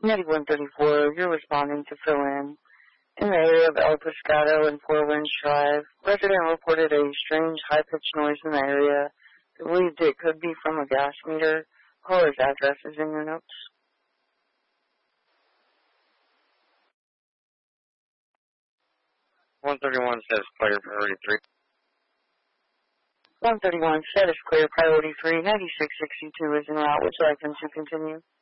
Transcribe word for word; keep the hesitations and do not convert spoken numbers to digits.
ninety-one thirty-four, you're responding to fill in. In the area of El Pescado and Four Winds Drive, resident reported a strange high-pitched noise in the area. Believed it could be from a gas meter. Caller's address is in your notes. one thirty-one says clear, priority three. one thirty-one, status clear, priority three, ninety-six sixty-two is en route. Would you like them to continue?